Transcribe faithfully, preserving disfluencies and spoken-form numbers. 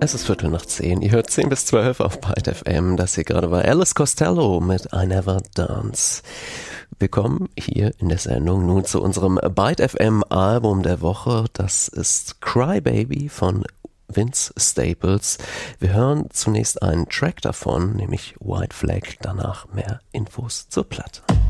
Es ist Viertel nach zehn. Ihr hört zehn bis zwölf auf Byte F M. Das hier gerade war Alice Costello mit I Never Dance. Wir kommen hier in der Sendung nun zu unserem Byte F M Album der Woche. Das ist Cry Baby von Vince Staples. Wir hören zunächst einen Track davon, nämlich White Flag. Danach mehr Infos zur Platte.